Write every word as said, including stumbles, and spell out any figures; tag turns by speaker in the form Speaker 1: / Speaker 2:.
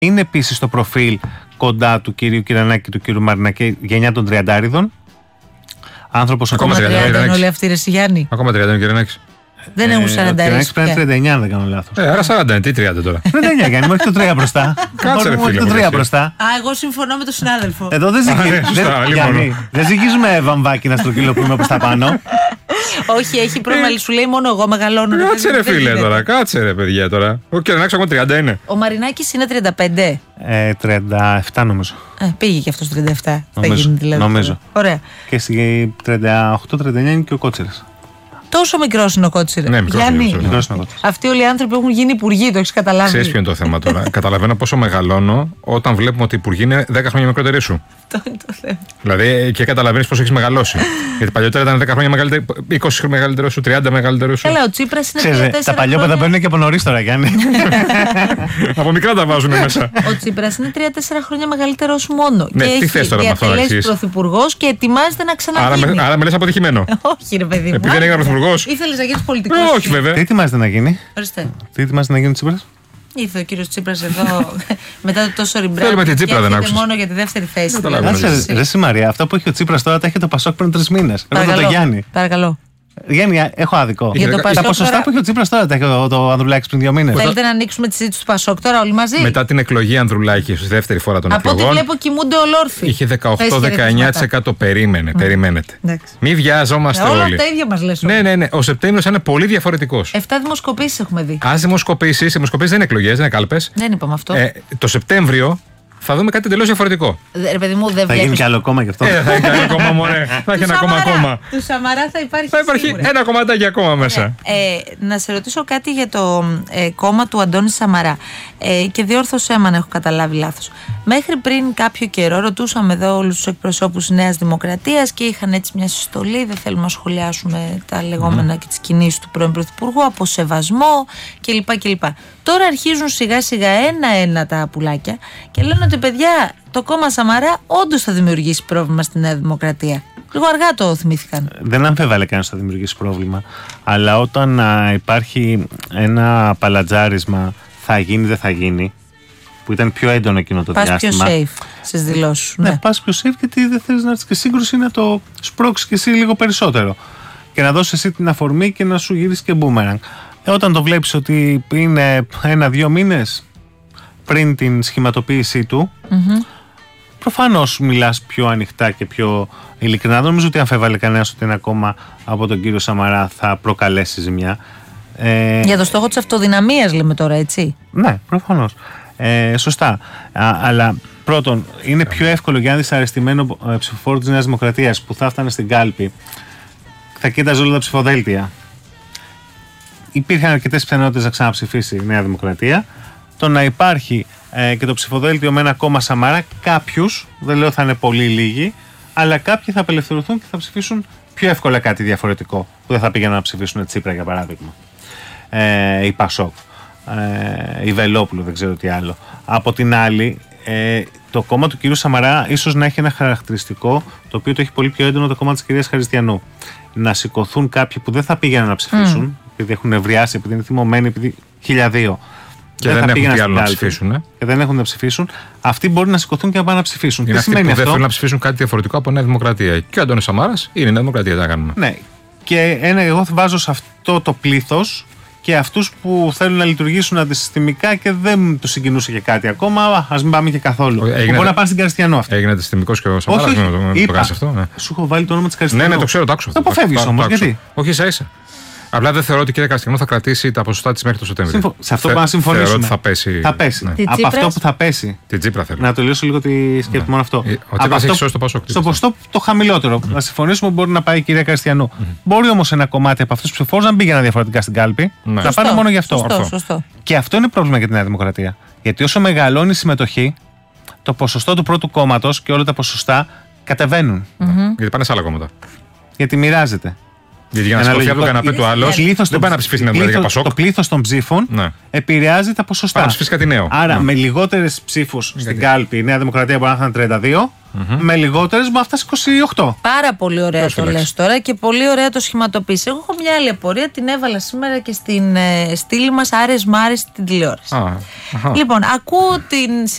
Speaker 1: Είναι επίσης το προφίλ κοντά του κυρίου Κυρανάκη και του κυρίου Μαρινάκη, γενιά των τριαντάριδων. Άνθρωπος
Speaker 2: ακόμα
Speaker 3: τριάντα είναι όλοι αυτοί, ρε Γιάννη.
Speaker 2: Ακόμα τριάντα είναι ο Κυρανάκης.
Speaker 3: Δεν έχουν σαράντα.
Speaker 1: Ο Κυρανάκης πρέπει να είναι τριάντα εννιά, αν δεν κάνω λάθος.
Speaker 2: Ε, άρα σαράντα είναι, τι τριάντα τώρα.
Speaker 1: τριάντα εννιά, Γιάννη, μου έχει το τρία μπροστά.
Speaker 2: Κάτσε ρε φίλε.
Speaker 1: Το τρία μπροστά.
Speaker 3: Α, εγώ συμφωνώ με τον συνάδελφο.
Speaker 1: Εδώ δεν ζυγίζουμε. Δεν ζυγίζουμε βαμβάκι να στρογγυλοποιούμε προς τα πάνω.
Speaker 3: Όχι, έχει πρόβλημα, σου λέει μόνο εγώ μεγαλώνω.
Speaker 2: Κάτσε ρε φίλε τώρα, κάτσε ρε παιδιά τώρα. Ο Κυρανάκης ακόμα τριάντα είναι.
Speaker 3: Ο Μαρινάκης είναι τριάντα πέντε.
Speaker 1: Ε, τριάντα επτά νομίζω.
Speaker 3: Ε, πήγε και αυτός τριάντα επτά.
Speaker 1: Νομίζω,
Speaker 3: θα γίνει δηλαδή.
Speaker 1: νομίζω.
Speaker 3: Ωραία.
Speaker 1: Και στη τριάντα οκτώ τριάντα εννιά είναι και ο Κότσιρας.
Speaker 3: Τόσο μικρός είναι ο Κότσιρας.
Speaker 2: Ναι, μικρός είναι, μικρός είναι.
Speaker 1: Μικρός είναι ο Κότσιρας.
Speaker 3: Αυτοί όλοι οι άνθρωποι έχουν γίνει υπουργοί, το έχεις καταλάβει.
Speaker 2: Ξέρεις ποιο είναι το θέμα τώρα. Καταλαβαίνω πόσο μεγαλώνω όταν βλέπουμε ότι οι υπουργοί είναι δέκα χρόνια μικρότεροι σου.
Speaker 3: Αυτό είναι το θέμα.
Speaker 2: Δηλαδή και καταλαβαίνεις πόσο έχεις μεγαλώσει. Γιατί παλιότερα ήταν δέκα χρόνια μεγαλύτερο, είκοσι μεγαλύτερο σου, τριάντα μεγαλύτερο σου.
Speaker 3: Καλά, ο Τσίπρας είναι
Speaker 1: Ξέρετε,
Speaker 3: τριάντα τέσσερα.
Speaker 1: τα παλιόπαιδα μπαίνουν και από νωρίς τώρα, Γιάννη.
Speaker 2: Από μικρά τα βάζουν μέσα.
Speaker 3: Ο Τσίπρας είναι τρία τέσσερα χρόνια μεγαλύτερο σου μόνο.
Speaker 2: Ναι,
Speaker 3: και
Speaker 2: τι θες τώρα με αυτό να
Speaker 3: έχει
Speaker 2: εξηγήσεις?
Speaker 3: πρωθυπουργός και ετοιμάζεται να ξαναγίνει.
Speaker 2: Άρα, άρα με λες αποτυχημένο.
Speaker 3: Όχι, ρε παιδί μου.
Speaker 2: Επειδή δεν έγινε πρωθυπουργός.
Speaker 3: Ήθελες να γίνεις πολιτικός.
Speaker 2: Ε, όχι βέβαια.
Speaker 1: Τι ετοιμάζεται να γίνει?
Speaker 3: Ορίστε.
Speaker 1: Τι ετοιμάζεται να γίνει ο Τσίπρας?
Speaker 3: Ήρθε ο κύριος Τσίπρας εδώ μετά το τόσο ριμπράκι.
Speaker 2: Θέλουμε την Τσίπρα, δεν άκουσες?
Speaker 3: μόνο για τη δεύτερη θέση.
Speaker 1: Ρε Μαρία, αυτό που έχει ο Τσίπρας τώρα τα έχει το Πασόκ πριν τρεις μήνες. Ρώτα το Γιάννη.
Speaker 3: Παρακαλώ.
Speaker 1: Γιάννη, έχω άδικο.
Speaker 3: Για το
Speaker 1: Τα
Speaker 3: Πασόκ
Speaker 1: ποσοστά
Speaker 3: τώρα...
Speaker 1: που έχει ο Τσίπρας τώρα τα έχει ο, το Ανδρουλάκης πριν δύο μήνες.
Speaker 3: Θέλετε να ανοίξουμε τη συζήτηση του Πασόκ τώρα όλοι μαζί?
Speaker 2: Μετά την εκλογή Ανδρουλάκη, στη δεύτερη φορά των
Speaker 3: από
Speaker 2: εκλογών.
Speaker 3: Από ό,τι βλέπω κοιμούνται ολόρφοι.
Speaker 2: Είχε δεκαοκτώ με δεκαεννιά τοις εκατό. Περίμενε, περιμένετε. Μην βιάζομαστε
Speaker 3: όλα
Speaker 2: όλοι.
Speaker 3: Όλα τα ίδια μας λες.
Speaker 2: Ναι, ναι, ναι. Ο Σεπτέμβριος είναι πολύ διαφορετικός.
Speaker 3: Εφτά δημοσκοπήσεις έχουμε δει.
Speaker 2: Α, δημοσκοπήσεις. Οι δημοσκοπήσεις δεν είναι εκλογές, δεν είναι κάλπες.
Speaker 3: Δεν είπαμε αυτό.
Speaker 2: Ε, το Σεπτέμβριο θα δούμε κάτι τελείως διαφορετικό.
Speaker 3: Ρε παιδί μου, δεν
Speaker 1: θα γίνει κι άλλο κόμμα γι' αυτό.
Speaker 2: Ε, θα γίνει κι άλλο κόμμα, μωρέ. Θα έχει ένα ακόμα κόμμα.
Speaker 3: Του Σαμαρά θα υπάρχει.
Speaker 2: Θα υπάρχει σίγουρα ένα κομματάκι ακόμα μέσα.
Speaker 3: Ε, να σε ρωτήσω κάτι για το ε, κόμμα του Αντώνη Σαμαρά. Ε, και διόρθωσέ με αν έχω καταλάβει λάθος. Μέχρι πριν κάποιο καιρό ρωτούσαμε εδώ όλους τους εκπροσώπους Νέας Δημοκρατίας και είχαν έτσι μια συστολή. Δεν θέλουμε να σχολιάσουμε τα λεγόμενα mm. και τις κινήσεις του πρώην Πρωθυπουργού, από σεβασμό κλπ. κλπ. Τώρα αρχίζουν σιγά σιγά ένα-ένα τα πουλάκια και λένε ότι παιδιά, το κόμμα Σαμαρά όντως θα δημιουργήσει πρόβλημα στη Νέα Δημοκρατία. Λίγο αργά το θυμήθηκαν.
Speaker 1: Δεν αμφέβαλε κανείς ότι θα δημιουργήσει πρόβλημα. Αλλά όταν α, υπάρχει ένα παλατζάρισμα, θα γίνει, δεν θα γίνει, που ήταν πιο έντονο εκείνο το
Speaker 3: πας
Speaker 1: διάστημα.
Speaker 3: Πας πιο safe στις δηλώσεις σου.
Speaker 1: Ναι,
Speaker 3: ναι.
Speaker 1: πας πιο safe γιατί δεν θέλεις να έρθεις και σύγκρουση να το σπρώξεις και εσύ λίγο περισσότερο. Και να δώσεις εσύ την αφορμή και να σου γυρίσει και μπούμερανγκ. Ε, όταν το βλέπεις ότι είναι ένα-δύο μήνες πριν την σχηματοποίησή του, mm-hmm. προφανώς μιλάς πιο ανοιχτά και πιο ειλικρινά. Δεν νομίζω ότι αμφέβαλε κανένας ότι ένα κόμμα από τον κύριο Σαμαρά θα προκαλέσει ζημιά.
Speaker 3: Ε, Για το στόχο της αυτοδυναμίας λέμε τώρα, έτσι.
Speaker 1: Ναι, προφανώς. Ε, σωστά. Α, αλλά πρώτον, είναι πιο εύκολο για ένα δυσαρεστημένο ψηφοφόρο της Νέας Δημοκρατίας που θα έφτανε στην κάλπη, θα κοίταζε όλα τα ψηφοδέλτια. Υπήρχαν αρκετές πιθανότητες να ξαναψηφίσει η Νέα Δημοκρατία. Το να υπάρχει ε, και το ψηφοδέλτιο με ένα κόμμα Σαμαρά, κάποιους, δεν λέω θα είναι πολύ λίγοι, αλλά κάποιοι θα απελευθερωθούν και θα ψηφίσουν πιο εύκολα κάτι διαφορετικό, που δεν θα πήγαιναν να ψηφίσουν Τσίπρα για παράδειγμα. Ε, η Πασόκ, ε, η Βελόπουλο, δεν ξέρω τι άλλο. Από την άλλη, ε, το κόμμα του κυρίου Σαμαρά ίσως να έχει ένα χαρακτηριστικό το οποίο το έχει πολύ πιο έντονο το κόμμα της κυρίας Χαριστιανού. Να σηκωθούν κάποιοι που δεν θα πήγαιναν να ψηφίσουν, mm. επειδή έχουν ευριάσει, επειδή είναι θυμωμένοι, επειδή χίλια δύο.
Speaker 2: Και δεν, δεν έχουν τι άλλο να ψηφίσουν. Ε?
Speaker 1: Και δεν έχουν να ψηφίσουν. Αυτοί μπορεί να σηκωθούν και να πάνε να ψηφίσουν.
Speaker 2: Είναι
Speaker 1: τι
Speaker 2: αυτοί
Speaker 1: σημαίνει
Speaker 2: που
Speaker 1: αυτό?
Speaker 2: δεν θέλουν να ψηφίσουν κάτι διαφορετικό από Νέα Δημοκρατία. Και ο Αντώνης Σαμάρας είναι η Νέα Δημοκρατία, τι να κάνουμε.
Speaker 1: Ναι. Και ένα, εγώ θα βάζω σε αυτό το πλήθος και αυτούς που θέλουν να λειτουργήσουν αντισυστημικά και δεν τους συγκινούσε και κάτι ακόμα. Ας μην πάμε και καθόλου. Έγινε, μπορεί να πάνε στην Καριστιανό αυτό.
Speaker 2: Έγινε αντισυστημικός και ο Σαμάρας.
Speaker 1: Όχι,
Speaker 2: μην το, το κάνεις αυτό. Ναι.
Speaker 1: Σου έχω βάλει το όνομα της Καριστιανού.
Speaker 2: Ναι, ναι, το ξέρω, το άκουσα.
Speaker 1: Το αποφεύγεις όμως. Γιατί?
Speaker 2: Όχι, ίσα ίσα. Απλά δεν θεωρώ ότι η κυρία Καριστιανού θα κρατήσει τα ποσοστά της μέχρι το Σεπτέμβριο.
Speaker 1: Συμφω... Σε αυτό πάμε να συμφωνήσουμε.
Speaker 2: Θεωρώ ότι θα πέσει.
Speaker 1: Θα πέσει.
Speaker 2: Ναι.
Speaker 1: Από αυτό που θα πέσει.
Speaker 2: Την Τσίπρα θέλω.
Speaker 1: Να το λύσω λίγο τη σκέψη μόνο αυτό.
Speaker 2: Ο Τσίπρας έχει σώσει το Πασόκ.
Speaker 1: Στο ποσοστό το χαμηλότερο. Να συμφωνήσουμε ότι μπορεί να πάει η κυρία Καριστιανού. Μπορεί όμως ένα κομμάτι από αυτούς τους ψηφοφόρους να πήγαιναν διαφορετικά στην κάλπη. Να πάνε μόνο γι' αυτό. Και αυτό είναι πρόβλημα για τη Νέα Δημοκρατία. Γιατί όσο μεγαλώνει η συμμετοχή, το ποσοστό του πρώτου κόμματος και όλα τα ποσοστά κατεβαίνουν.
Speaker 2: Γιατί πάνε σε άλλα κόμματα.
Speaker 1: Γιατί μοιράζεται.
Speaker 2: Γιατί για να σηκωθεί από το καναπέ του άλλο, δεν πάει να ψηφίσει την Ελλάδα για Πασόκ.
Speaker 1: Το πλήθος των ψήφων ναι. επηρεάζει τα ποσοστά.
Speaker 2: Πάει να ψηφίσει κάτι νέο.
Speaker 1: Άρα
Speaker 2: ναι.
Speaker 1: με λιγότερες ψήφους στην κάλπη η Νέα Δημοκρατία μπορεί να είναι τριάντα δύο, Mm-hmm. Με λιγότερες μου έφτασε είκοσι οκτώ.
Speaker 3: Πάρα πολύ ωραία
Speaker 2: Πώς
Speaker 3: το
Speaker 2: το
Speaker 3: λες τώρα και πολύ ωραία το σχηματοποίηση. Εγώ έχω μια άλλη απορία, την έβαλα σήμερα και στην ε, στήλη μας Άρες Μάρες στην τηλεόραση.
Speaker 2: Α,
Speaker 3: λοιπόν, ακούω την